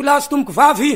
tomboko lahy sy tomboko vavy.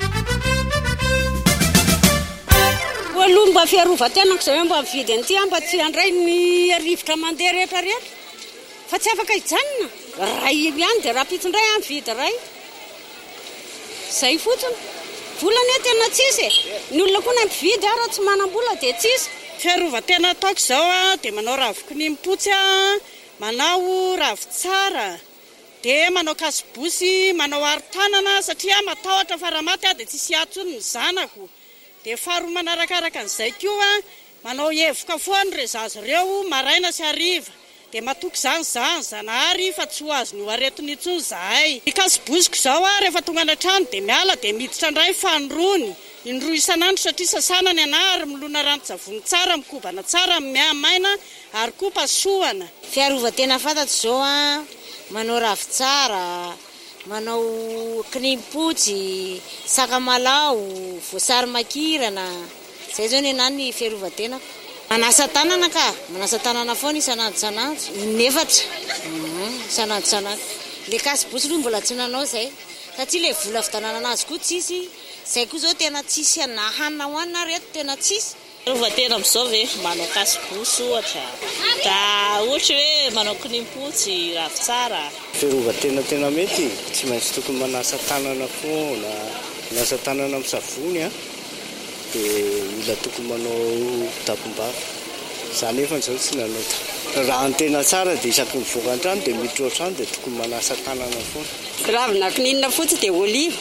Aloha mba fiarovan-tenako zao mba mividy an'ity mba tsy handray ny rivotra mandeha rehetra fa tsy afaka hijanona ray ihany dia raha pitindray mividy ray zay fotsiny volana tena tsisy ny olona koa na mividy raha tsy manam-bola dia tsisy. Fiarovan-tena ataoko zao dia manao ravin-kinimpotsy manao ravitsara dia manao kasibosy manao arotanana satria matahotra faramaty dia tsisy atsony ny zanako. Dia faharoa manarakaraka an'izay koa manao evoka foana re zazo ireo maraina sy hariva dia matoky zanahary fa tsy ho azo ny aretiny intsony zahay. Ny kasibosiko zao rehefa tonga any an-trano dia miala dia miditra indray fanirony indroa isanandro satria sasana ny anary milona ranon-tsavony tsara mikobana tsara miamaina ary koa pasohana. Fiarovan-tena fantatro zao manao ravitsara manao kinimpotsy sakamalao voasary makirana zay zao ny anany fiarovan-tena. Manasa tanana foana isanandro inefatra isanandro le kasibosy aloha mbola tsy nanao zay satria le vola fidanana anazy koa tsisy zay koa zao tena tsisy hanina hoanina reto tena tsisy. Fiarovan-tena amin'izao ve manao kasibosy ohatra da ohatra hoe manao kinimpotsy ravitsara. Fiarovan-tena tena mety tsy maintsy tokony manasa tanana foana manasa tanana amin'ny savony dia mila tokony manao tapom-bava izany efa zao tsy nanao raha ny tena tsara dia isaky mivoaka an-trano dia miditra ao-trano dia tokony manasa tanana foana. Ravina kininina fotsy dia oliva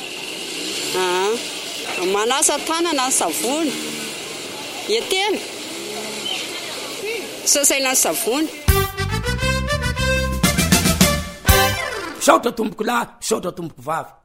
manasa tanana ny savony etena sasaina ny savony. Misaotra tomboko lahy misaotra tomboko vavy.